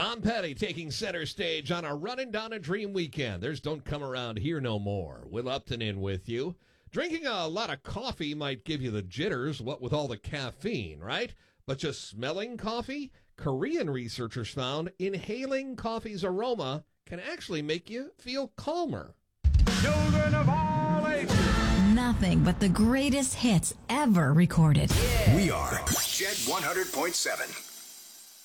Tom Petty taking center stage on a Running Down a Dream weekend. There's Don't Come Around Here No More. Will Upton in with you. Drinking a lot of coffee might give you the jitters, what with all the caffeine, right? But just smelling coffee? Korean researchers found inhaling coffee's aroma can actually make you feel calmer. Children of all ages. Nothing but the greatest hits ever recorded. We are Jet 100.7.